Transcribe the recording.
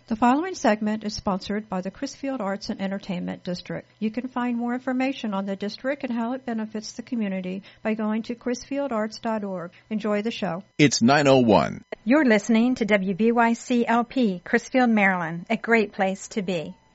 The following segment is sponsored by the Crisfield Arts and Entertainment District. You can find more information on the district and how it benefits the community by going to crisfieldarts.org. Enjoy the show. It's 9:01. You're listening to WBYC-LP, Crisfield, Maryland, a great place to be.